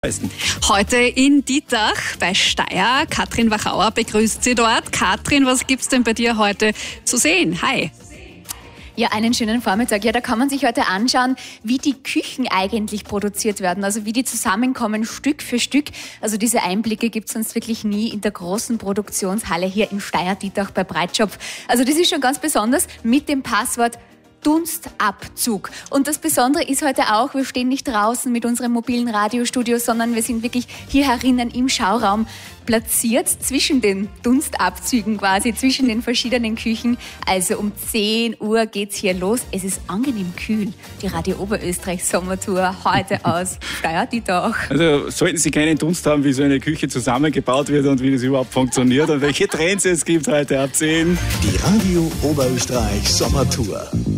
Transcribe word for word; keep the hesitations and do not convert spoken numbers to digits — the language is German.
Heute in Dietach bei Steyr. Katrin Wachauer begrüßt Sie dort. Katrin, was gibt's denn bei dir heute zu sehen? Hi. Ja, einen schönen Vormittag. Ja, da kann man sich heute anschauen, wie die Küchen eigentlich produziert werden, also wie die zusammenkommen, Stück für Stück. Also diese Einblicke gibt es sonst wirklich nie in der großen Produktionshalle hier in Steyr-Dietach bei Breitschopf. Also das ist schon ganz besonders mit dem Passwort Dunstabzug. Und das Besondere ist heute auch, wir stehen nicht draußen mit unserem mobilen Radiostudio, sondern wir sind wirklich hier herinnen im Schauraum platziert, zwischen den Dunstabzügen quasi, zwischen den verschiedenen Küchen. Also um zehn Uhr geht's hier los. Es ist angenehm kühl. Die Radio Oberösterreich Sommertour heute aus Steyr-Dietach. Also sollten Sie keinen Dunst haben, wie so eine Küche zusammengebaut wird und wie das überhaupt funktioniert und welche Trends es gibt heute ab zehn. Die Radio Oberösterreich Sommertour.